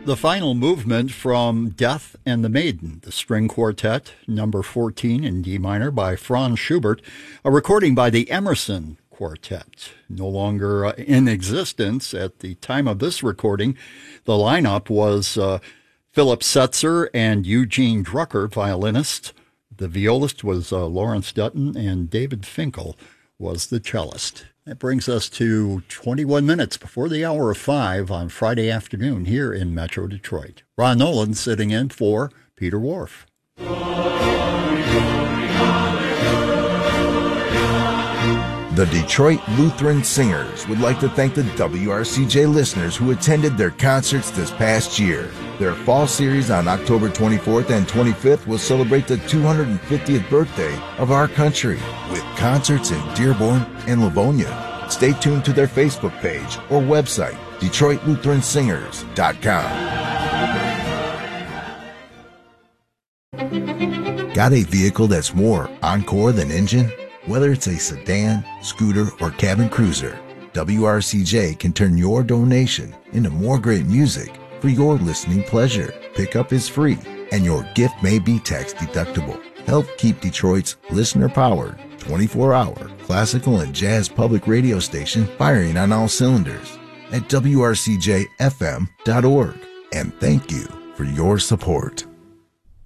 The final movement from Death and the Maiden, the string quartet, number 14 in D minor by Franz Schubert, a recording by the Emerson Quartet. No longer in existence at the time of this recording. The lineup was Philip Setzer and Eugene Drucker, violinists. The violist was Lawrence Dutton, and David Finkel was the cellist. That brings us to 21 minutes before the hour of 5 on Friday afternoon here in Metro Detroit. Ron Nolan sitting in for Peter Whorf. The Detroit Lutheran Singers would like to thank the WRCJ listeners who attended their concerts this past year. Their fall series on October 24th and 25th will celebrate the 250th birthday of our country with concerts in Dearborn and Livonia. Stay tuned to their Facebook page or website, DetroitLutheranSingers.com. Got a vehicle that's more encore than engine? Whether it's a sedan, scooter, or cabin cruiser, WRCJ can turn your donation into more great music for your listening pleasure. Pickup is free, and your gift may be tax deductible. Help keep Detroit's listener-powered, 24-hour classical and jazz public radio station firing on all cylinders at WRCJFM.org. And thank you for your support.